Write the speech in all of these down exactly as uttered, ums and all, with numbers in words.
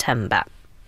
September.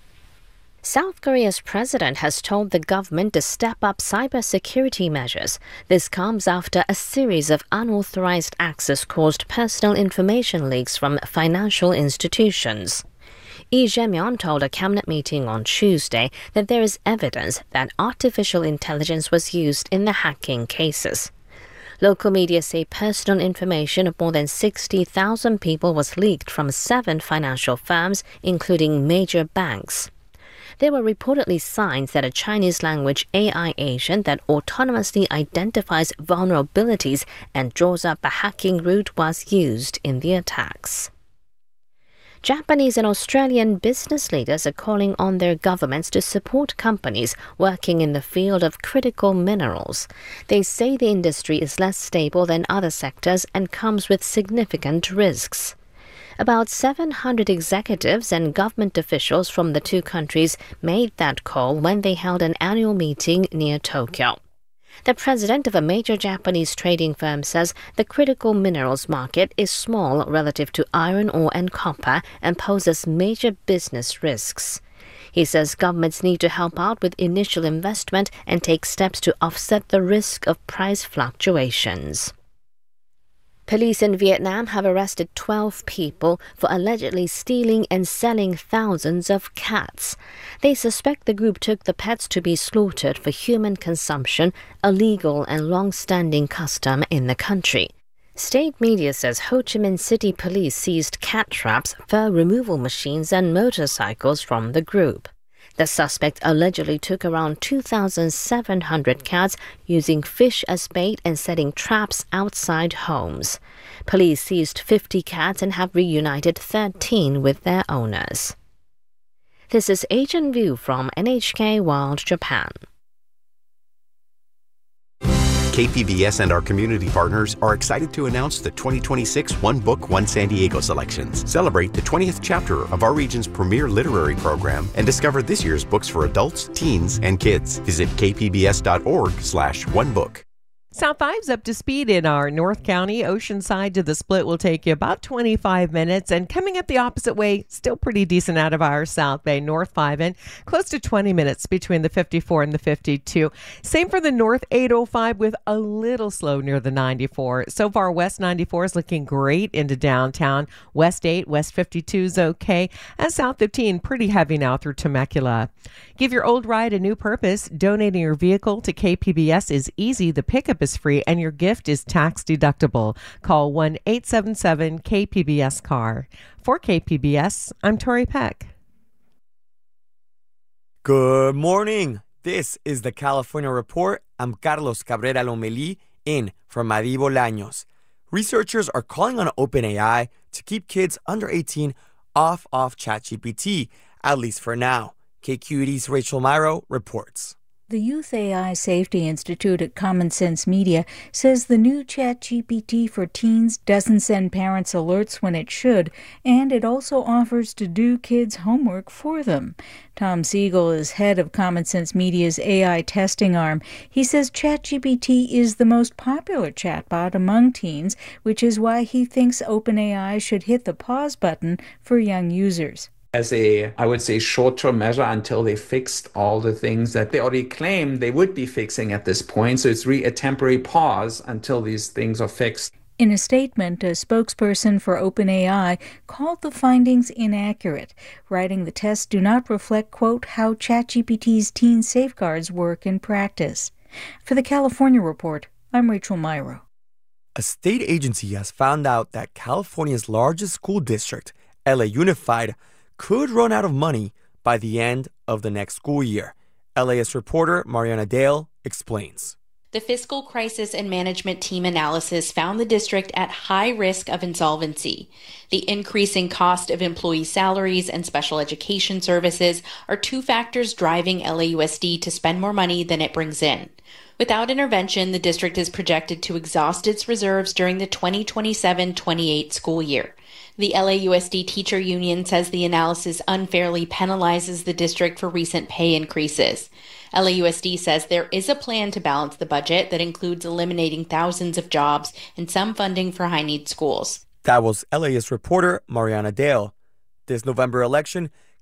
South Korea's president has told the government to step up cybersecurity measures. This comes after a series of unauthorized access caused personal information leaks from financial institutions. Lee Jae-myung told a cabinet meeting on Tuesday that there is evidence that artificial intelligence was used in the hacking cases. Local media say personal information of more than sixty thousand people was leaked from seven financial firms, including major banks. There were reportedly signs that a Chinese-language A I agent that autonomously identifies vulnerabilities and draws up a hacking route was used in the attacks. Japanese and Australian business leaders are calling on their governments to support companies working in the field of critical minerals. They say the industry is less stable than other sectors and comes with significant risks. About seven hundred executives and government officials from the two countries made that call when they held an annual meeting near Tokyo. The president of a major Japanese trading firm says the critical minerals market is small relative to iron ore and copper and poses major business risks. He says governments need to help out with initial investment and take steps to offset the risk of price fluctuations. Police in Vietnam have arrested twelve people for allegedly stealing and selling thousands of cats. They suspect the group took the pets to be slaughtered for human consumption, a legal and long-standing custom in the country. State media says Ho Chi Minh City Police seized cat traps, fur removal machines and motorcycles from the group. The suspect allegedly took around two thousand seven hundred cats using fish as bait and setting traps outside homes. Police seized fifty cats and have reunited thirteen with their owners. This is Asian View from N H K World Japan. K P B S and our community partners are excited to announce the twenty twenty-six One Book, One San Diego selections. Celebrate the twentieth chapter of our region's premier literary program and discover this year's books for adults, teens, and kids. Visit kpbs.org slash one book. South five's up to speed in our North County. Oceanside to the Split will take you about twenty-five minutes. And coming up the opposite way, still pretty decent out of our South Bay. North five and close to twenty minutes between the fifty-four and the fifty-two. Same for the North eight oh five with a little slow near the ninety-four. So far, West ninety-four is looking great into downtown. West eight, West fifty-two is okay. And South fifteen, pretty heavy now through Temecula. Give your old ride a new purpose. Donating your vehicle to K P B S is easy. The pickup is free and your gift is tax deductible. Call one eight seven seven K P B S car. For K P B S, I'm Tori Peck. Good morning. This is the California Report. I'm Carlos Cabrera Lomelí in for Madi Bolaños. Researchers are calling on OpenAI to keep kids under eighteen off of ChatGPT, at least for now. K Q E D's Rachel Myro reports. The Youth A I Safety Institute at Common Sense Media says the new ChatGPT for teens doesn't send parents alerts when it should, and it also offers to do kids' homework for them. Tom Siegel is head of Common Sense Media's A I testing arm. He says ChatGPT is the most popular chatbot among teens, which is why he thinks OpenAI should hit the pause button for young users. As a, I would say, short-term measure until they fixed all the things that they already claimed they would be fixing at this point. So it's really a temporary pause until these things are fixed. In a statement, a spokesperson for OpenAI called the findings inaccurate, writing the tests do not reflect, quote, how ChatGPT's teen safeguards work in practice. For the California Report, I'm Rachel Myro. A state agency has found out that California's largest school district, L A Unified, could run out of money by the end of the next school year. L A S reporter Mariana Dale explains. The Fiscal Crisis and Management Team analysis found the district at high risk of insolvency. The increasing cost of employee salaries and special education services are two factors driving L A U S D to spend more money than it brings in. Without intervention, the district is projected to exhaust its reserves during the twenty twenty-seven twenty-eight school year. The L A U S D Teacher Union says the analysis unfairly penalizes the district for recent pay increases. L A U S D says there is a plan to balance the budget that includes eliminating thousands of jobs and some funding for high-need schools. That was L A S reporter Mariana Dale. This November election